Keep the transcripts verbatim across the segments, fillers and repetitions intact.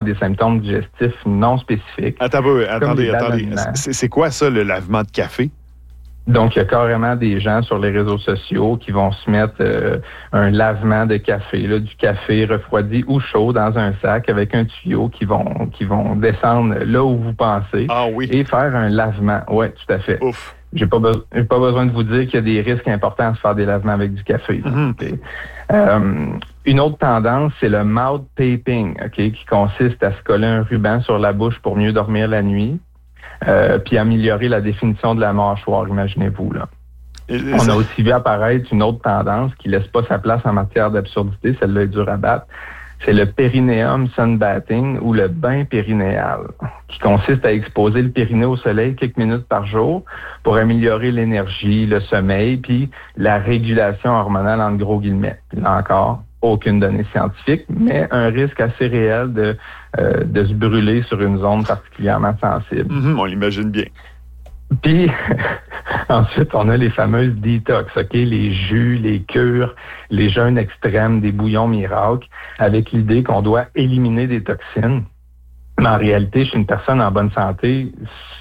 des symptômes digestifs non spécifiques. Attends, attendez, attendez. C'est, c'est quoi ça, le lavement de café? Donc, il y a carrément des gens sur les réseaux sociaux qui vont se mettre euh, un lavement de café, là, du café refroidi ou chaud dans un sac avec un tuyau qui vont qui vont descendre là où vous pensez ah, oui. et faire un lavement. Oui, tout à fait. Ouf. J'ai pas, be- j'ai pas besoin de vous dire qu'il y a des risques importants à se faire des lavements avec du café. Mm-hmm. Okay. Euh, une autre tendance, c'est le mouth taping, okay, qui consiste à se coller un ruban sur la bouche pour mieux dormir la nuit. Euh, puis améliorer la définition de la mâchoire, imaginez-vous. Là. On a aussi vu apparaître une autre tendance qui laisse pas sa place en matière d'absurdité, celle-là est dure à battre. C'est le perineum sunbathing ou le bain périnéal, qui consiste à exposer le périnée au soleil quelques minutes par jour pour améliorer l'énergie, le sommeil, puis la régulation hormonale entre gros guillemets. Puis là encore, aucune donnée scientifique, mais un risque assez réel de, euh, de se brûler sur une zone particulièrement sensible. Mm-hmm, on l'imagine bien. Puis, ensuite, on a les fameuses détox, OK? Les jus, les cures, les jeûnes extrêmes, des bouillons miracles, avec l'idée qu'on doit éliminer des toxines. Mais en réalité, chez une personne en bonne santé,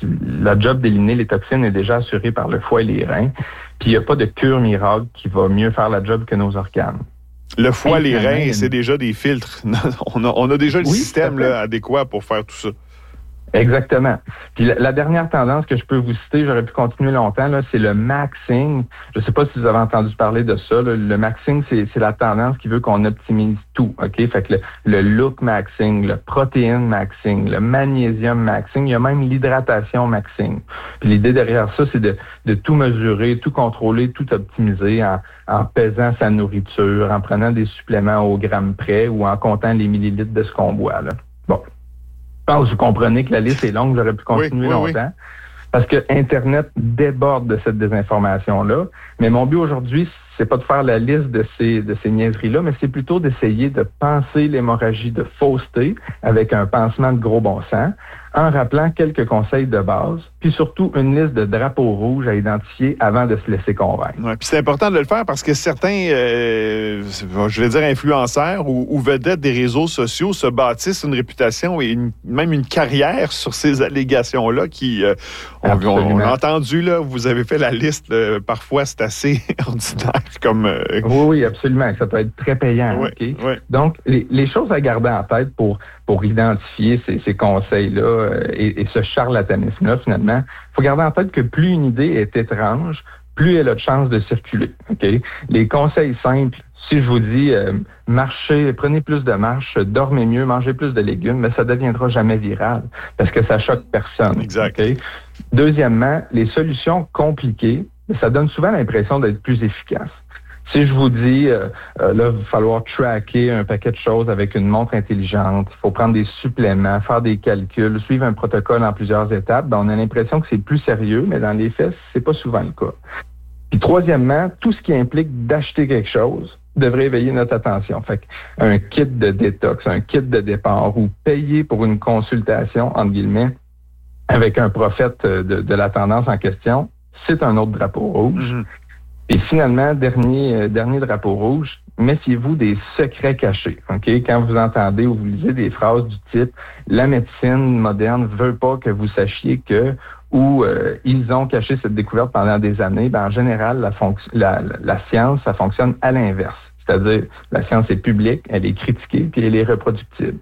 la job d'éliminer les toxines est déjà assurée par le foie et les reins. Puis, il n'y a pas de cure miracle qui va mieux faire la job que nos organes. Le foie, les reins, c'est déjà des filtres. on, a, on a déjà le oui, système là, adéquat pour faire tout ça. Exactement. Puis la, la dernière tendance que je peux vous citer, j'aurais pu continuer longtemps, là, c'est le maxing. Je ne sais pas si vous avez entendu parler de ça. Là. Le maxing, c'est, c'est la tendance qui veut qu'on optimise tout. Ok, fait que le, le look maxing, le protéine maxing, le magnésium maxing, il y a même l'hydratation maxing. Puis l'idée derrière ça, c'est de, de tout mesurer, tout contrôler, tout optimiser en, en pesant sa nourriture, en prenant des suppléments au gramme près ou en comptant les millilitres de ce qu'on boit. Là. Bon. Je pense que vous comprenez que la liste est longue, j'aurais pu continuer oui, oui, longtemps, oui. Parce que Internet déborde de cette désinformation-là. Mais mon but aujourd'hui, c'est pas de faire la liste de ces, de ces niaiseries-là, mais c'est plutôt d'essayer de penser l'hémorragie de fausseté avec un pansement de gros bon sens, en rappelant quelques conseils de base, puis surtout une liste de drapeaux rouges à identifier avant de se laisser convaincre. Ouais, puis c'est important de le faire parce que certains, euh, je vais dire influenceurs ou, ou vedettes des réseaux sociaux se bâtissent une réputation et une, même une carrière sur ces allégations-là qui, euh, on, on, on a entendu, là, vous avez fait la liste, euh, parfois c'est assez ordinaire comme... Euh... Oui, oui, absolument, ça peut être très payant. Ouais, okay? ouais. Donc, les, les choses à garder en tête pour, pour identifier ces, ces conseils-là, Et, et ce charlatanisme-là, finalement, il faut garder en tête que plus une idée est étrange, plus elle a de chances de circuler. Okay? Les conseils simples, si je vous dis euh, marchez, prenez plus de marche, dormez mieux, mangez plus de légumes, mais ça ne deviendra jamais viral parce que ça choque personne. Exact. Okay? Deuxièmement, les solutions compliquées, ça donne souvent l'impression d'être plus efficaces. Si je vous dis, euh, euh, là, il va falloir tracker un paquet de choses avec une montre intelligente, il faut prendre des suppléments, faire des calculs, suivre un protocole en plusieurs étapes, ben on a l'impression que c'est plus sérieux, mais dans les faits, c'est pas souvent le cas. Puis troisièmement, tout ce qui implique d'acheter quelque chose devrait éveiller notre attention. Fait un kit de détox, un kit de départ ou payer pour une consultation, entre guillemets, avec un prophète de, de la tendance en question, c'est un autre drapeau rouge. Mm-hmm. Et finalement, dernier, euh, dernier drapeau rouge, méfiez-vous des secrets cachés. Ok, quand vous entendez ou vous lisez des phrases du type « La médecine moderne veut pas que vous sachiez que » ou euh, « Ils ont caché cette découverte pendant des années », ben en général, la, fonc- la, la, la science, ça fonctionne à l'inverse. C'est-à-dire, la science est publique, elle est critiquée, puis elle est reproductible.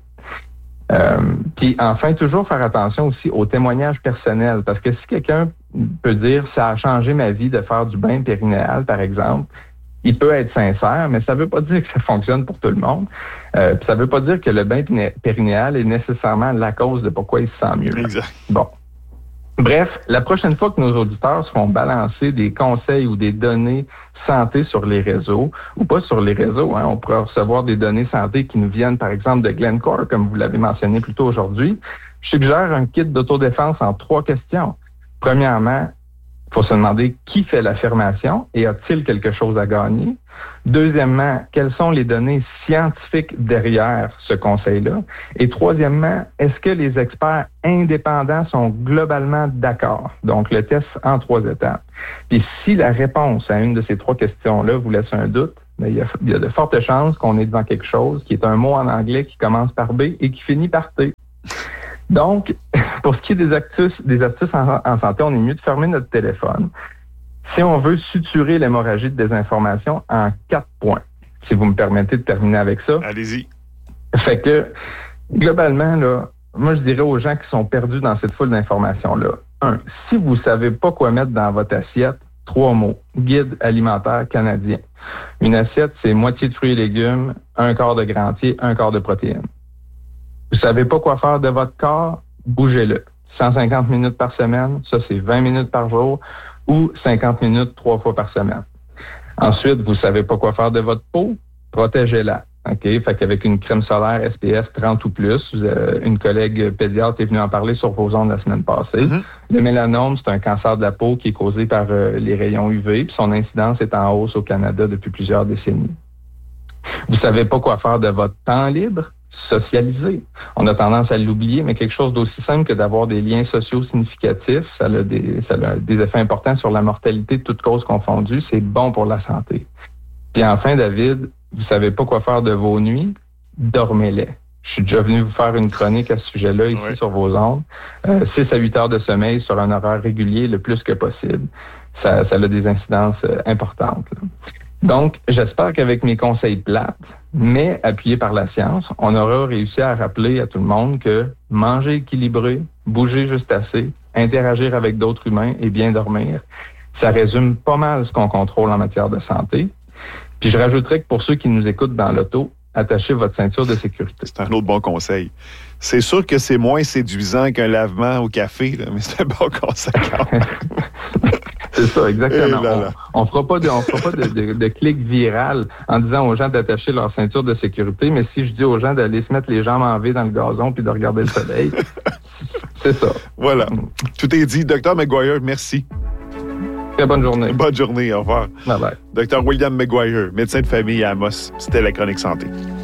Euh, puis enfin, toujours faire attention aussi aux témoignages personnels, parce que si quelqu'un peut dire « ça a changé ma vie de faire du bain périnéal », par exemple, il peut être sincère, mais ça ne veut pas dire que ça fonctionne pour tout le monde. Euh, puis ça ne veut pas dire que le bain périnéal est nécessairement la cause de pourquoi il se sent mieux. Exact. Bon. Bref, la prochaine fois que nos auditeurs se font balancer des conseils ou des données santé sur les réseaux, ou pas sur les réseaux, hein, on pourrait recevoir des données santé qui nous viennent, par exemple, de Glencore, comme vous l'avez mentionné plus tôt aujourd'hui, je suggère un kit d'autodéfense en trois questions. Premièrement, il faut se demander qui fait l'affirmation et a-t-il quelque chose à gagner? Deuxièmement, quelles sont les données scientifiques derrière ce conseil-là? Et troisièmement, est-ce que les experts indépendants sont globalement d'accord? Donc, le test en trois étapes. Puis si la réponse à une de ces trois questions-là vous laisse un doute, bien, il y a, il y a de fortes chances qu'on est devant quelque chose qui est un mot en anglais qui commence par B et qui finit par T. Donc, pour ce qui est des astuces, des astuces en, en santé, on est mieux de fermer notre téléphone si on veut suturer l'hémorragie de désinformation en quatre points. Si vous me permettez de terminer avec ça. Allez-y. Fait que, globalement, là, moi, je dirais aux gens qui sont perdus dans cette foule d'informations-là. Un, si vous ne savez pas quoi mettre dans votre assiette, trois mots. Guide alimentaire canadien. Une assiette, c'est moitié de fruits et légumes, un quart de grains entiers, un quart de protéines. Vous ne savez pas quoi faire de votre corps, bougez-le. cent cinquante minutes par semaine, ça c'est vingt minutes par jour, ou cinquante minutes trois fois par semaine. Ensuite, vous ne savez pas quoi faire de votre peau, protégez-la. OK? Fait qu'avec une crème solaire S P F trente ou plus, euh, une collègue pédiatre est venue en parler sur vos ondes la semaine passée. Mm-hmm. Le mélanome, c'est un cancer de la peau qui est causé par euh, les rayons U V, puis son incidence est en hausse au Canada depuis plusieurs décennies. Vous ne savez pas quoi faire de votre temps libre? Socialiser. On a tendance à l'oublier, mais quelque chose d'aussi simple que d'avoir des liens sociaux significatifs, ça a des, ça a des effets importants sur la mortalité de toutes causes confondues, c'est bon pour la santé. Puis enfin, David, vous savez pas quoi faire de vos nuits? Dormez-les. Je suis déjà venu vous faire une chronique à ce sujet-là ici oui. sur vos ondes. Euh, six à huit heures de sommeil sur un horaire régulier le plus que possible. Ça, ça a des incidences euh, importantes. Là. Donc, j'espère qu'avec mes conseils plates, mais appuyés par la science, on aura réussi à rappeler à tout le monde que manger équilibré, bouger juste assez, interagir avec d'autres humains et bien dormir, ça résume pas mal ce qu'on contrôle en matière de santé. Puis je rajouterais que pour ceux qui nous écoutent dans l'auto, attachez votre ceinture de sécurité. C'est un autre bon conseil. C'est sûr que c'est moins séduisant qu'un lavement au café, là, mais c'est un bon conseil quand même. C'est ça, exactement. Là là. On ne fera pas, de, on fera pas de, de, de clic viral en disant aux gens d'attacher leur ceinture de sécurité, mais si je dis aux gens d'aller se mettre les jambes en V dans le gazon puis de regarder le soleil, c'est ça. Voilà. Tout est dit. Docteur McGuire, merci. Très bonne journée. Bonne journée. Au revoir. Bye bye. Docteur William McGuire, médecin de famille à Amos. C'était la Chronique Santé.